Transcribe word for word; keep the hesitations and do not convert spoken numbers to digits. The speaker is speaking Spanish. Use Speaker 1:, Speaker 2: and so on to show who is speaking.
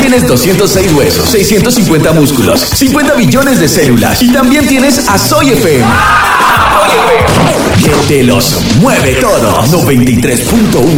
Speaker 1: tienes doscientos seis huesos, seiscientos cincuenta músculos, cincuenta billones de células y también tienes a Soy F M. Que te los mueve todos. noventa y tres punto uno